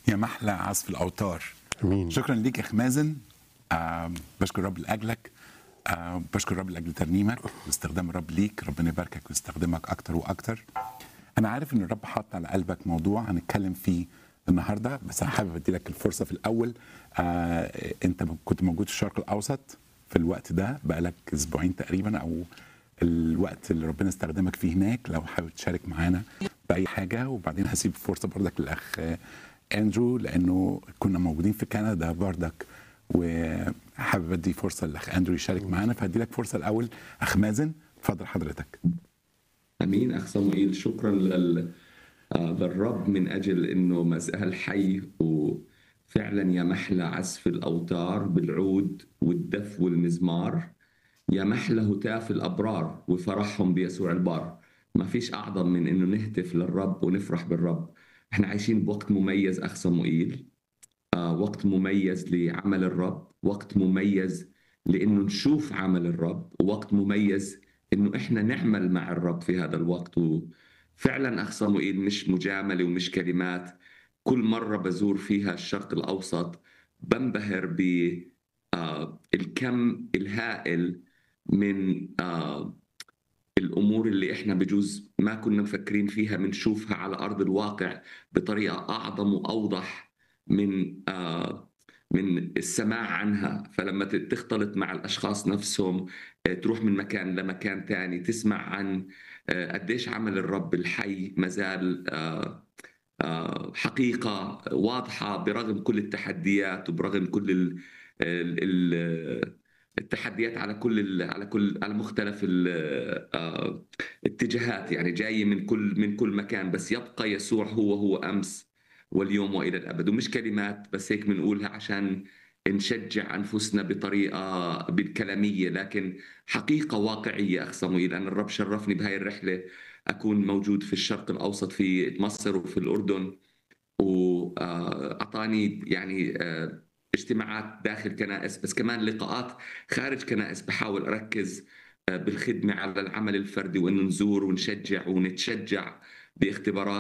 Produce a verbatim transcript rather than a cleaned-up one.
يا محلى عزف الأوتار. امين. شكرا ليك يا أخ مازن. آه بشكر رب لأجلك. آه بشكر رب لأجل ترنيمك واستخدام الرب ليك. ربنا يباركك ويستخدمك أكتر وأكتر. أنا عارف إن الرب حط على قلبك موضوع هنتكلم فيه النهارده، بس أنا حابب أدي لك الفرصة في الأول. آه أنت كنت موجود في الشرق الأوسط في الوقت ده بقالك أسبوعين تقريبا، أو الوقت اللي ربنا استخدمك فيه هناك. لو حابب تشارك معانا بأي حاجة، وبعدين هسيب فرصة بردك للأخ أندرو لأنه كنا موجودين في كندا بردك، وحابب أدي فرصة للأخ أندرو يشارك معانا. فهدي لك فرصة الأول. أخ مازن اتفضل حضرتك. امين. اخ صموئيل، شكرا لل... آه، للرب من اجل انه ما زال حي، وفعلا يا محلى عزف الاوتار بالعود والدف والمزمار، يا محلى هتاف الابرار وفرحهم بيسوع البار. ما فيش اعظم من انه نهتف للرب ونفرح بالرب. احنا عايشين بوقت مميز اخ صموئيل، آه، وقت مميز لعمل الرب، وقت مميز لانه نشوف عمل الرب، ووقت مميز انه احنا نعمل مع الرب في هذا الوقت. وفعلا اخ صموئيل، مش مجامله ومش كلمات، كل مره بزور فيها الشرق الاوسط بنبهر بالكم الهائل من آه، الامور اللي احنا بجوز ما كنا مفكرين فيها، بنشوفها على ارض الواقع بطريقه اعظم واوضح من آه من السماع عنها. فلما ت- تختلط مع الاشخاص نفسهم، آه، تروح من مكان لمكان تاني، تسمع عن آه، قديش عمل الرب الحي مازال آه، آه، حقيقة واضحة برغم كل التحديات، وبرغم كل ال ال ال التحديات على كل ال على كل على مختلف الاتجاهات، يعني جاي من كل من كل مكان، بس يبقى يسوع هو هو أمس واليوم وإلى الأبد. ومش كلمات بس هيك بنقولها عشان نشجع أنفسنا بطريقة بالكلامية، لكن حقيقة واقعية أخ صموئيل. أنا الرب شرفني بهاي الرحلة أكون موجود في الشرق الأوسط، في مصر وفي الأردن، وأعطاني يعني آه، اجتماعات داخل كنائس، بس كمان لقاءات خارج كنائس. بحاول أركز آه، بالخدمة على العمل الفردي، وإنه نزور ونشجع ونتشجع باختبارات